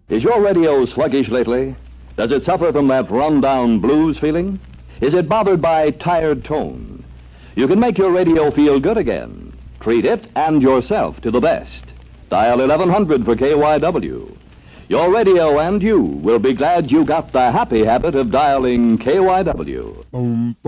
Is your radio sluggish lately? Does it suffer from that run-down blues feeling? Is it bothered by tired tone? You can make your radio feel good again. Treat it and yourself to the best. Dial 1100 for KYW. Your radio and you will be glad you got the happy habit of dialing KYW. Boom,